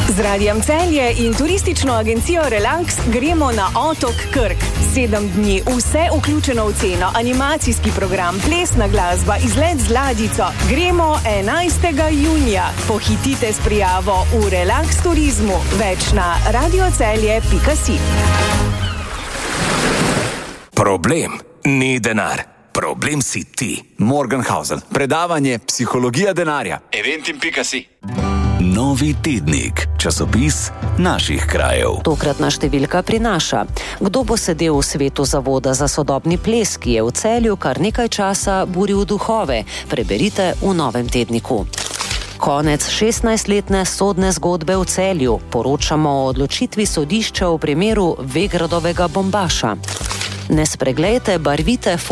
Z Radiem Celje in turistično agencijo Relax gremo na otok Krk. 7 dni, vse vključeno v ceno, animacijski program, plesna glasba, izlet z ladjico. Gremo 11. junija. Pohitite s prijavo v Relax turizmu. Več na radiocelje.si. Problem ni denar. Problem si ti. Morgenhausen. Predavanje Psihologija denarja. Eventim.si. Novi tednik. Časopis naših krajev. Tokratna številka prinaša: kdo bo sedel v svetu Zavoda za sodobni ples, ki je v Celju kar nekaj časa buril duhove. Preberite v novem tedniku. Konec 16-letne sodne zgodbe v Celju. Poročamo o odločitvi sodišča v primeru Vegradovega bombaša. Ne spreglejte barvite